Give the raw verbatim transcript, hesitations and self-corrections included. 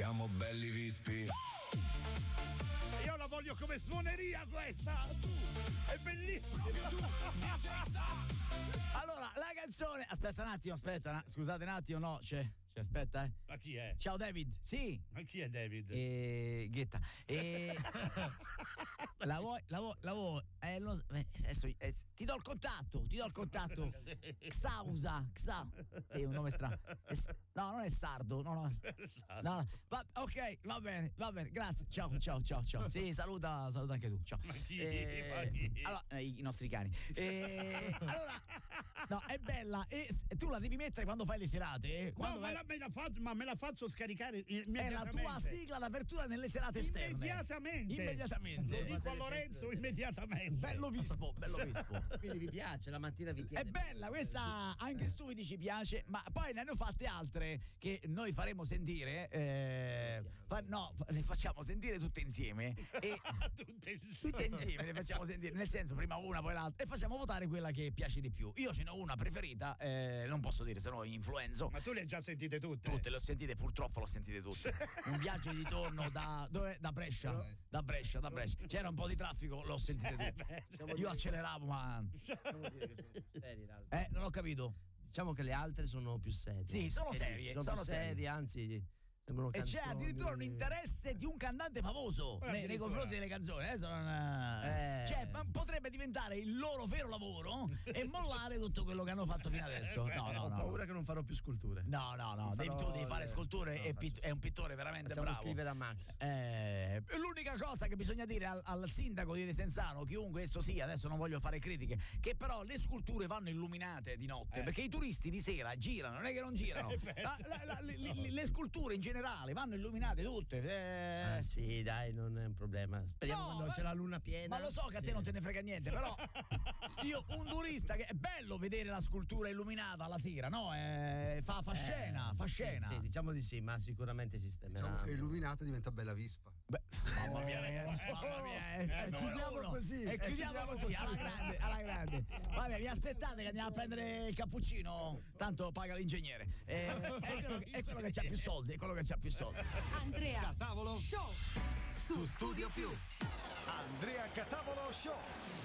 Siamo belli vispi. Io la voglio come suoneria questa. È bellissima. Allora, la canzone. Aspetta un attimo, aspetta. Scusate un attimo, no, c'è. Cioè, aspetta, eh. Ma chi è? Ciao David, sì. Ma chi è David? E... Ghetta. E... la vuoi, la vuoi, la vuoi. Eh, non so, eh, adesso eh, ti do il contatto, ti do il contatto. Xausa, Xa. Sì, un nome strano. No, non è sardo, no, no. no va, ok, va bene, va bene, grazie. Ciao, ciao, ciao, ciao. Sì, saluta, saluta anche tu. Ciao. Ma chi? Eh, Ma chi? allora, eh, i nostri cani. Eh, allora, no, è bella e tu la devi mettere quando fai le serate. Quando no, vai... ma, la, me la faccio, ma me la faccio scaricare immediatamente. È la tua sigla d'apertura nelle serate esterne. Immediatamente. Immediatamente. Lo dico a Lorenzo immediatamente. Bello vispo, bello vispo. Quindi vi piace, la mattina vi tiene. È bella questa, anche su ci piace, ma poi ne hanno fatte altre che noi faremo sentire. Eh, fa, no, le facciamo sentire tutte insieme. E tutte insieme. Tutte insieme le facciamo sentire, nel senso prima una poi l'altra e facciamo votare quella che piace di più. Io ce n'ho una preferita, eh, non posso dire se no influenzo. Ma tu le hai già sentite tutte? Tutte le ho sentite, purtroppo le ho sentite tutte. Un viaggio di torno da dove? Da Brescia, da Brescia, da Brescia. C'era un po' di traffico, l'ho sentite tutte. Io acceleravo, ma possiamo dire che sono serie le eh, non ho capito. Diciamo che le altre sono più serie. Sì, sono serie, sono, sono più serie, serie. Anzi, sembrano e canzoni. c'è addirittura un interesse di un cantante famoso eh, nei, nei confronti delle canzoni. Adesso non, eh. Cioè, potrebbe diventare il loro vero lavoro e mollare tutto quello che hanno fatto fino adesso. No, no, Ho no. paura che non farò più sculture. No, no, no. Devi, tu devi fare sculture no, e pitt- è un pittore veramente facciamo bravo. Scrivere a Max. Eh, l'unica cosa che bisogna dire al, al sindaco di Desenzano, chiunque esso sia, adesso non voglio fare critiche, che però le sculture vanno illuminate di notte, eh. perché i turisti di sera girano, non è che non girano. la, la, la, le, le, le sculture in generale vanno illuminate tutte. Eh. Ah, sì, dai, non è un problema. Speriamo no, quando c'è la luna piena. Ma lo so che a sì. te non te ne frega niente, però io, un turista, che è bello vedere la scultura illuminata alla sera, no? Eh, fa, fa eh, scena, fa scena. Sì, sì, diciamo di sì, ma sicuramente sistemerà. Diciamo che illuminata diventa bella vispa. Beh, mamma mia, ragazzi, mamma mia. Eh, eh, chiudiamo così. E chiudiamo così, alla grande, alla grande. Vabbè, vi aspettate che andiamo a prendere il cappuccino, tanto paga l'ingegnere. Eh, è, quello che, è quello che c'ha più soldi, è quello che c'ha più soldi. Andrea Catavolo Show su Studio Più. Andrea Catavolo Show.